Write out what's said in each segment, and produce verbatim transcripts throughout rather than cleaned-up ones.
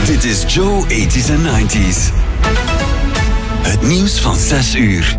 Dit is Joe eighties and nineties. Het nieuws van zes uur.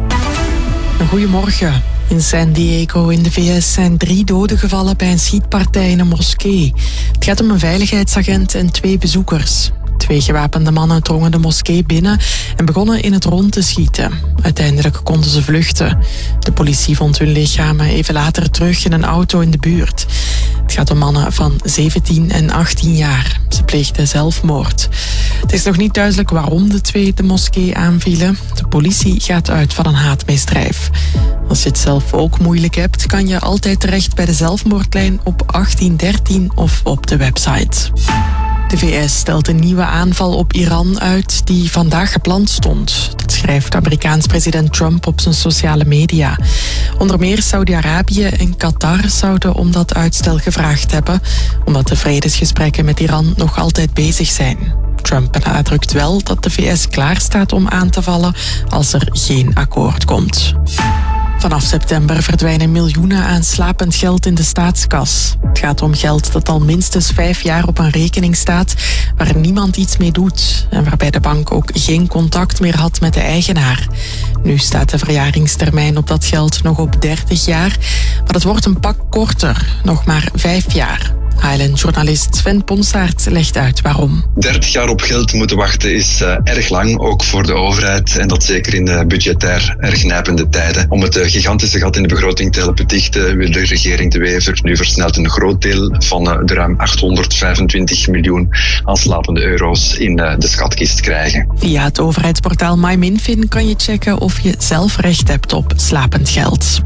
Goedemorgen. In San Diego in de V S zijn drie doden gevallen bij een schietpartij in een moskee. Het gaat om een veiligheidsagent en twee bezoekers. Twee gewapende mannen drongen de moskee binnen en begonnen in het rond te schieten. Uiteindelijk konden ze vluchten. De politie vond hun lichamen even later terug in een auto in de buurt. Het gaat om mannen van zeventien en achttien jaar. Ze pleegden zelfmoord. Het is nog niet duidelijk waarom de twee de moskee aanvielen. De politie gaat uit van een haatmisdrijf. Als je het zelf ook moeilijk hebt, kan je altijd terecht bij de zelfmoordlijn op achttien dertien of op de website. De V S stelt een nieuwe aanval op Iran uit die vandaag gepland stond. Dat schrijft Amerikaans president Trump op zijn sociale media. Onder meer Saudi-Arabië en Qatar zouden om dat uitstel gevraagd hebben, omdat de vredesgesprekken met Iran nog altijd bezig zijn. Trump benadrukt wel dat de V S klaar staat om aan te vallen als er geen akkoord komt. Vanaf september verdwijnen miljoenen aan slapend geld in de staatskas. Het gaat om geld dat al minstens vijf jaar op een rekening staat, waar niemand iets mee doet en waarbij de bank ook geen contact meer had met de eigenaar. Nu staat de verjaringstermijn op dat geld nog op dertig jaar, maar het wordt een pak korter, nog maar vijf jaar. H L N-journalist Sven Ponsaert legt uit waarom. dertig jaar op geld moeten wachten is uh, erg lang, ook voor de overheid. En dat zeker in de budgetair erg nijpende tijden. Om het uh, gigantische gat in de begroting te helpen dichten, wil de regering De Wever nu versneld een groot deel van uh, de ruim achthonderdvijfentwintig miljoen aan slapende euro's in uh, de schatkist krijgen. Via het overheidsportaal MyMinfin kan je checken of je zelf recht hebt op slapend geld.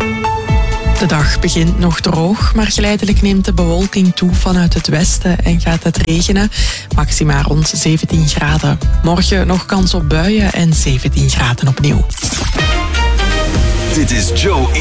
De dag begint nog droog, maar geleidelijk neemt de bewolking toe vanuit het westen en gaat het regenen. Maxima rond zeventien graden. Morgen nog kans op buien en zeventien graden opnieuw. Dit is Joe